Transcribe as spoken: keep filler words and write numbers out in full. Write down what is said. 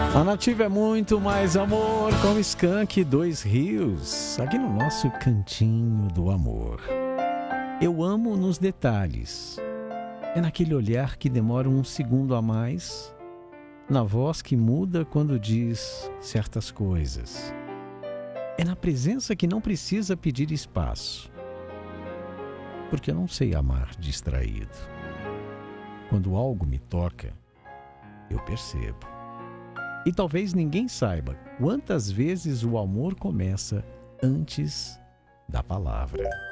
A Nativa é muito mais amor, com Skank e Dois Rios, aqui no nosso cantinho do amor. Eu amo nos detalhes. É naquele olhar que demora um segundo a mais, na voz que muda quando diz certas coisas. É na presença que não precisa pedir espaço, porque eu não sei amar distraído. Quando algo me toca, eu percebo. E talvez ninguém saiba quantas vezes o amor começa antes da palavra.